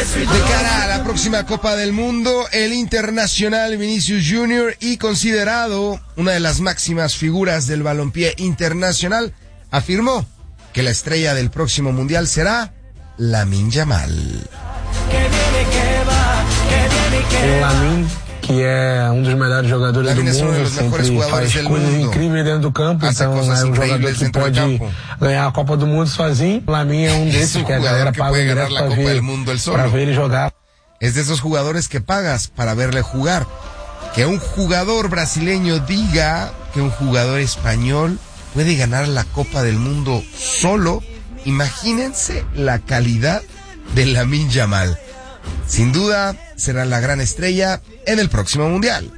De cara a la próxima Copa del Mundo, el internacional Vinicius Junior, y considerado una de las máximas figuras del balompié internacional, afirmó que la estrella del próximo mundial será Lamine Yamal. Lamine, que é dos melhores jogadores do mundo, sempre faz coisas incríveis dentro do campo, então é jogador que pode ganhar a Copa do Mundo sozinho. Lamine é desses que a galera paga direto para ver ele jogar. Es de esos jugadores que pagas para verle jugar. Que un jugador brasileño diga que un jugador español puede ganar la Copa del Mundo solo. Imagínense la calidad de Lamine Yamal. Sin duda, será la gran estrella en el próximo Mundial.